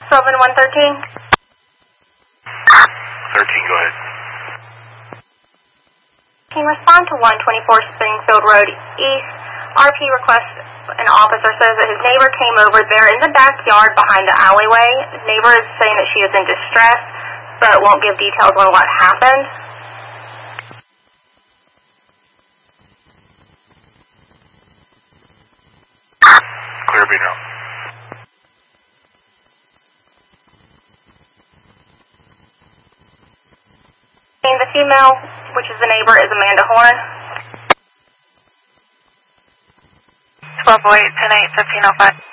12 and 113. 13, go ahead. Can you respond to 124 Springfield Road East? RP requests an officer says that his neighbor came over there in the backyard behind the alleyway. His neighbor is saying that she is in distress, but won't give details on what happened. Clear B now. And the female, which is the neighbor, is Amanda Horn. 1208, 10-8, 1505.